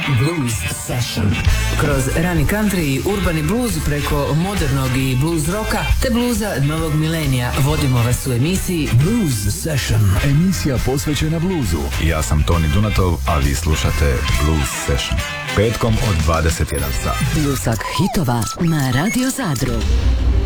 Blues Session. Kroz rani country i urbani blues preko modernog i blues roka te bluza novog milenija vodimo vas u emisiji Blues Session. Emisija posvećena bluzu. Ja sam Toni Dunatov, a vi slušate Blues Session. Petkom od 21 sat. Bluesak hitova na Radio Zadru.